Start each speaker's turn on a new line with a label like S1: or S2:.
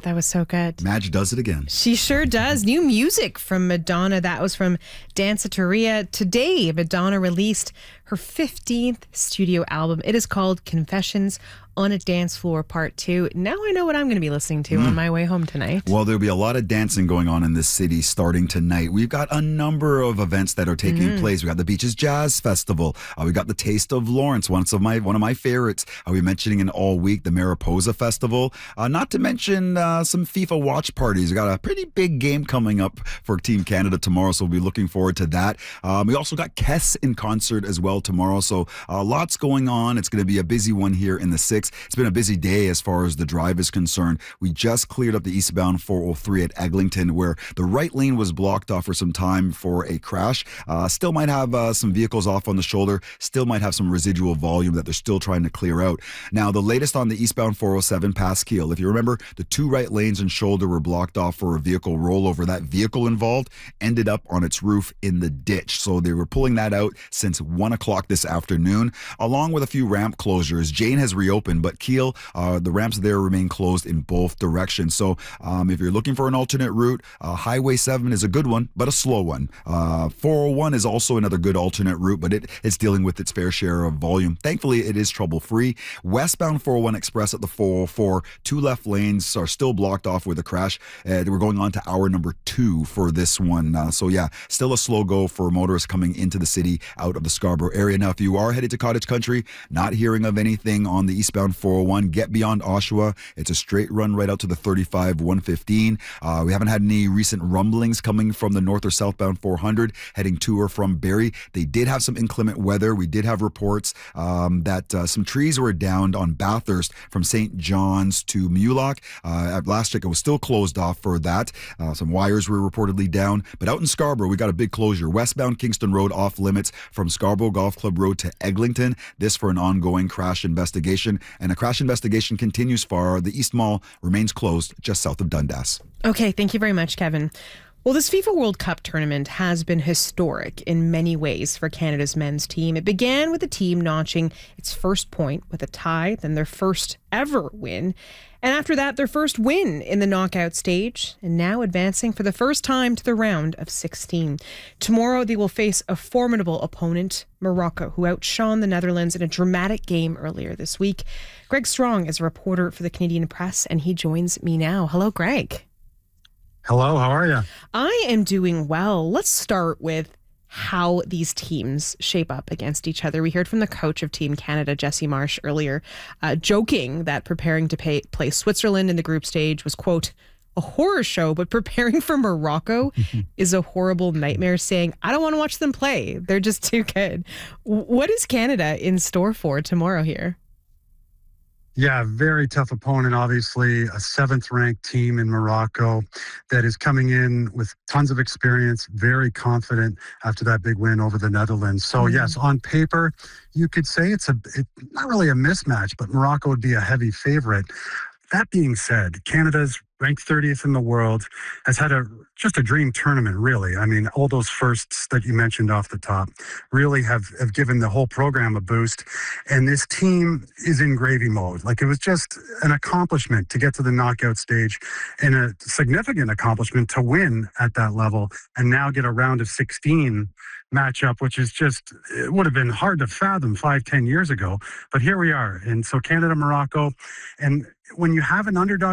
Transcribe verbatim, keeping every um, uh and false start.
S1: that was so good.
S2: Madge does it again.
S1: She sure does. New music from Madonna. That was from Danceteria. Today, Madonna released her fifteenth studio album. It is called Confessions on a Dance Floor Part two. Now I know what I'm going to be listening to mm. on my way home tonight.
S2: Well, there'll be a lot of dancing going on in this city starting tonight. We've got a number of events that are taking mm. place. We got the Beaches Jazz Festival. Uh, we got the Taste of Lawrence, one of my one of my favorites. I'll be mentioning it all week, the Mariposa Festival. Uh, not to mention uh, some FIFA watch parties. We got a pretty big game coming up for Team Canada tomorrow, so we'll be looking forward to that. Um, we also got Kess in concert as well tomorrow, so uh, lots going on. It's going to be a busy one here in the six. It's been a busy day as far as the drive is concerned. We just cleared up the eastbound four oh three at Eglinton, where the right lane was blocked off for some time for a crash. Uh, still might have uh, some vehicles off on the shoulder. Still might have some residual volume that they're still trying to clear out. Now, the latest on the eastbound four oh seven past Kiel. If you remember, the two right lanes and shoulder were blocked off for a vehicle rollover. That vehicle involved ended up on its roof in the ditch. So they were pulling that out since one o'clock this afternoon, along with a few ramp closures. Jane has reopened, but Kiel Uh, the ramps there remain closed in both directions. So um, if you're looking for an alternate route, uh, Highway seven is a good one, but a slow one. Uh, four oh one is also another good alternate route, but it, it's dealing with its fair share of volume. Thankfully, it is trouble-free. Westbound four oh one Express at the four oh four, two left lanes are still blocked off with a crash. Uh, we're going on to hour number two for this one. Uh, so yeah, still a slow go for motorists coming into the city out of the Scarborough area. Now, if you are headed to Cottage Country, not hearing of anything on the eastbound four oh one, get beyond Oshawa. It's a straight run right out to the thirty-five one fifteen. Uh, we haven't had any recent rumblings coming from the north or southbound four hundred heading to or from Barrie. They did have some inclement weather. We did have reports um, that uh, some trees were downed on Bathurst from Saint John's to Mulock. Uh, at last check, it was still closed off for that. Uh, some wires were reportedly down. But out in Scarborough, we got a big closure. Westbound Kingston Road off limits from Scarborough Golf Club Road to Eglinton. This for an ongoing crash investigation. And a crash investigation continues far. The East Mall remains closed just south of Dundas.
S1: Okay, thank you very much, Kevin. Well, this FIFA World Cup tournament has been historic in many ways for Canada's men's team. It began with the team notching its first point with a tie, then their first ever win. And after that, their first win in the knockout stage, and now advancing for the first time to the round of sixteen. Tomorrow, they will face a formidable opponent, Morocco, who outshone the Netherlands in a dramatic game earlier this week. Greg Strong is a reporter for the Canadian Press, and he joins me now. Hello, Greg.
S3: Hello, how are you?
S1: I am doing well. Let's start with how these teams shape up against each other. We heard from the coach of Team Canada, Jesse Marsh, earlier, uh, joking that preparing to pay, play Switzerland in the group stage was, quote, a horror show, but preparing for Morocco is a horrible nightmare, saying, I don't want to watch them play. They're just too good. What is Canada in store for tomorrow here?
S3: Yeah, very tough opponent, obviously. A seventh-ranked team in Morocco that is coming in with tons of experience, very confident after that big win over the Netherlands. So, mm-hmm. yes, on paper, you could say it's a it, not really a mismatch, but Morocco would be a heavy favorite. That being said, Canada's ranked thirtieth in the world, has had a just a dream tournament, really. I mean, all those firsts that you mentioned off the top really have, have given the whole program a boost. And this team is in gravy mode. Like, it was just an accomplishment to get to the knockout stage and a significant accomplishment to win at that level and now get a round of sixteen matchup, which is just, it would have been hard to fathom five, ten years ago. But here we are. And so Canada, Morocco, and when you have an underdog